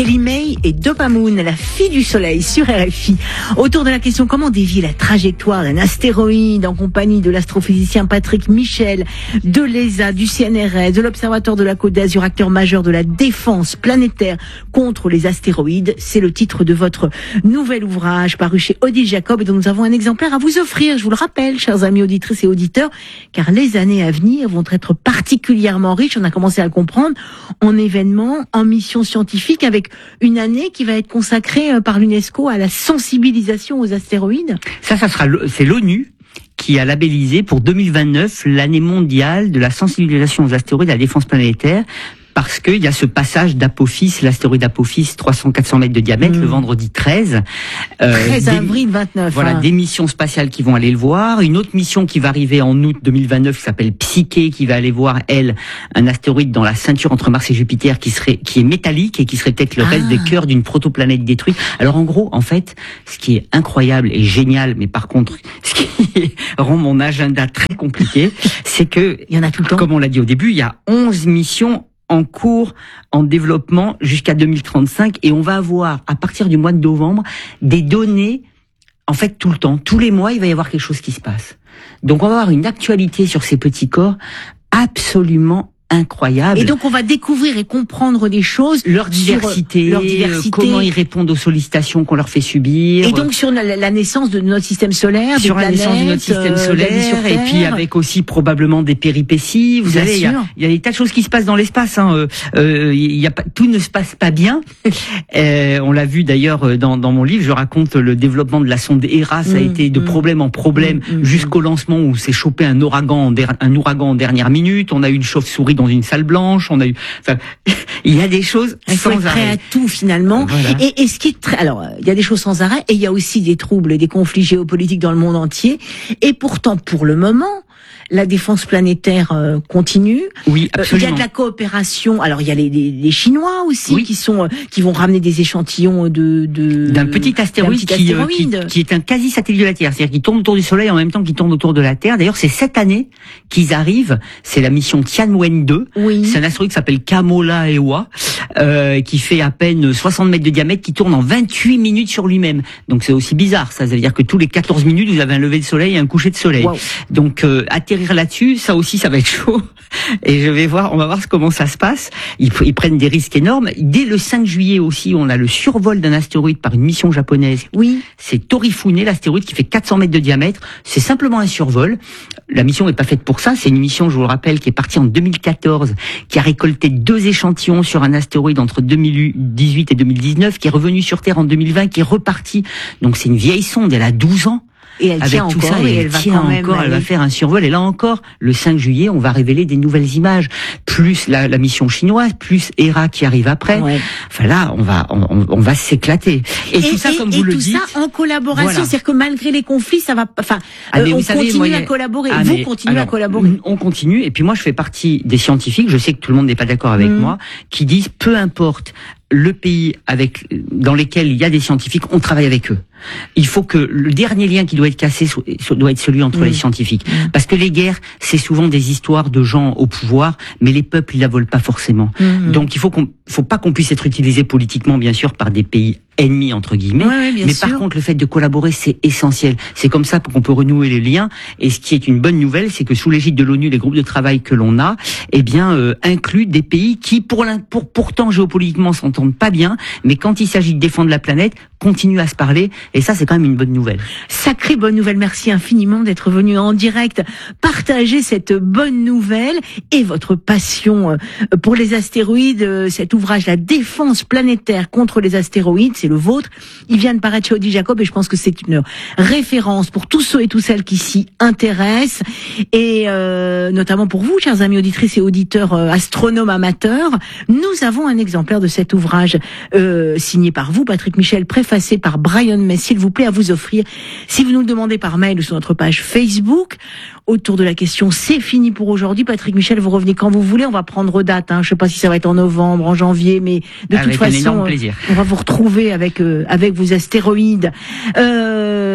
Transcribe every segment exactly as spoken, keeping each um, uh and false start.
Kelly May et Dopamoon, la fille du soleil sur R F I. Autour de la question comment dévier la trajectoire d'un astéroïde en compagnie de l'astrophysicien Patrick Michel, de l'E S A, du C N R S, de l'Observatoire de la Côte d'Azur, acteur majeur de la défense planétaire contre les astéroïdes. C'est le titre de votre nouvel ouvrage paru chez Odile Jacob et dont nous avons un exemplaire à vous offrir. Je vous le rappelle, chers amis auditrices et auditeurs, car les années à venir vont être particulièrement riches, on a commencé à le comprendre, en événements, en missions scientifiques, avec une année qui va être consacrée par l'UNESCO à la sensibilisation aux astéroïdes. Ça, ça sera, c'est l'ONU qui a labellisé pour deux mille vingt-neuf l'année mondiale de la sensibilisation aux astéroïdes à la défense planétaire. Parce qu'il y a ce passage d'Apophis, l'astéroïde Apophis, trois cents à quatre cents mètres de diamètre, mmh. le vendredi treize. Euh, treize avril vingt-neuf. Voilà, hein. Des missions spatiales qui vont aller le voir. Une autre mission qui va arriver en août deux mille vingt-neuf qui s'appelle Psyché, qui va aller voir, elle, un astéroïde dans la ceinture entre Mars et Jupiter qui serait, qui est métallique et qui serait peut-être le ah. reste des cœurs d'une protoplanète détruite. Alors en gros, en fait, ce qui est incroyable et génial, mais par contre, ce qui rend mon agenda très compliqué, c'est que, il y en a tout le temps. Comme on l'a dit au début, il y a onze missions en cours, en développement jusqu'à deux mille trente-cinq, et on va avoir, à partir du mois de novembre, des données, en fait, tout le temps. Tous les mois, il va y avoir quelque chose qui se passe. Donc, on va avoir une actualité sur ces petits corps absolument incroyable. Et donc on va découvrir et comprendre des choses, leur diversité, leur diversité, comment ils répondent aux sollicitations qu'on leur fait subir. Et donc sur la, la naissance de notre système solaire, sur des la planètes, naissance de notre système solaire, et puis avec aussi probablement des péripéties. Vous Bien savez, il y, a, il y a des tas de choses qui se passent dans l'espace. Hein. Euh, euh, il y a pas, tout ne se passe pas bien. euh, on l'a vu d'ailleurs dans, dans mon livre. Je raconte le développement de la sonde Hera. Ça a mmh, été de mmh, problème en problème mmh, jusqu'au lancement où s'est chopé un ouragan, en der, un ouragan en dernière minute. On a eu une chauve-souris dans une salle blanche, on a eu, enfin, il y a des choses il faut sans être arrêt. prêt à tout finalement. Voilà. Et, et ce qui est très, alors, il y a des choses sans arrêt et il y a aussi des troubles et des conflits géopolitiques dans le monde entier. Et pourtant, pour le moment, la défense planétaire euh, continue. Oui, absolument. Euh, il y a de la coopération. Alors il y a les, les, les Chinois aussi oui. qui sont, euh, qui vont ramener des échantillons de, de d'un petit astéroïde, petit qui, astéroïde. Euh, qui, qui est un quasi satellite de la Terre, c'est-à-dire qu'il tourne autour du Soleil en même temps qu'il tourne autour de la Terre. D'ailleurs, c'est cette année qu'ils arrivent. C'est la mission Tianwen deux. Oui. C'est un astéroïde qui s'appelle Kamola-Ewa, euh, qui fait à peine soixante mètres de diamètre, qui tourne en vingt-huit minutes sur lui-même. Donc c'est aussi bizarre. Ça, ça veut dire que tous les quatorze minutes, vous avez un lever de soleil et un coucher de soleil. Wow. Donc euh, atterrir là-dessus, ça aussi, ça va être chaud. Et je vais voir, on va voir comment ça se passe. Ils, ils prennent des risques énormes. Dès le cinq juillet aussi, on a le survol d'un astéroïde par une mission japonaise. Oui. C'est Torifune, l'astéroïde qui fait quatre cents mètres de diamètre. C'est simplement un survol. La mission n'est pas faite pour ça. C'est une mission, je vous le rappelle, qui est partie en deux mille quatorze, qui a récolté deux échantillons sur un astéroïde entre deux mille dix-huit et deux mille dix-neuf, qui est revenu sur Terre en deux mille vingt, qui est reparti. Donc c'est une vieille sonde, elle a douze ans. Et elle Avec tient tout encore, ça, et elle, elle va tient quand même encore, elle aller... va faire un survol. Et là encore, le cinq juillet, on va révéler des nouvelles images. Plus la, la mission chinoise, plus Hera qui arrive après. Ouais. Enfin là, on va, on, on va s'éclater. Et, et tout ça, et, comme et vous le tout dites. ça en collaboration. Voilà. C'est-à-dire que malgré les conflits, ça va, enfin, ah, euh, on savez, continue moi, à collaborer. Ah, vous mais, continuez alors, à collaborer. On continue. Et puis moi, je fais partie des scientifiques. Je sais que tout le monde n'est pas d'accord avec mmh. moi, qui disent peu importe le pays avec dans lesquels il y a des scientifiques, on travaille avec eux. Il faut que le dernier lien qui doit être cassé doit être celui entre mmh. les scientifiques. Mmh. Parce que les guerres, c'est souvent des histoires de gens au pouvoir, mais les peuples, ils la volent pas forcément. Mmh. Donc il faut qu'on, faut pas qu'on puisse être utilisé politiquement, bien sûr, par des pays ennemis, entre guillemets. Ouais, ouais, mais sûr. par contre, le fait de collaborer, c'est essentiel. C'est comme ça qu'on peut renouer les liens. Et ce qui est une bonne nouvelle, c'est que sous l'égide de l'ONU, les groupes de travail que l'on a, eh bien, euh, incluent des pays qui, pour, pour pourtant géopolitiquement, s'entendent pas bien, mais quand il s'agit de défendre la planète, continuent à se parler. Et ça, c'est quand même une bonne nouvelle. Sacrée bonne nouvelle. Merci infiniment d'être venu en direct partager cette bonne nouvelle et votre passion pour les astéroïdes. Cet ouvrage, La défense planétaire contre les astéroïdes, c'est le vôtre. Il vient de paraître chez Odile Jacob et je pense que c'est une référence pour tous ceux et toutes celles qui s'y intéressent. Et euh, notamment pour vous, chers amis auditrices et auditeurs euh, astronomes amateurs, nous avons un exemplaire de cet ouvrage euh, signé par vous, Patrick Michel, préfacé par Brian May, s'il vous plaît, à vous offrir. Si vous nous le demandez par mail ou sur notre page Facebook, autour de la question, c'est fini pour aujourd'hui. Patrick Michel, vous revenez quand vous voulez. On va prendre date. Hein. Je ne sais pas si ça va être en novembre, en janvier, mais de avec toute façon, un plaisir. on va vous retrouver avec euh, avec vos astéroïdes. Euh,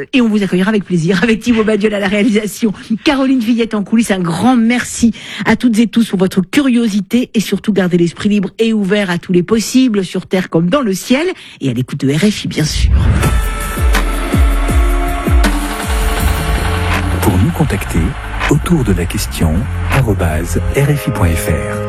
et on vous accueillera avec plaisir, avec Thibaut Badiol à la réalisation, Caroline Fillette en coulisses. Un grand merci à toutes et tous pour votre curiosité et surtout gardez l'esprit libre et ouvert à tous les possibles sur terre comme dans le ciel et à l'écoute de R F I bien sûr. Pour nous contacter, autour de la question arobase r f i point f r.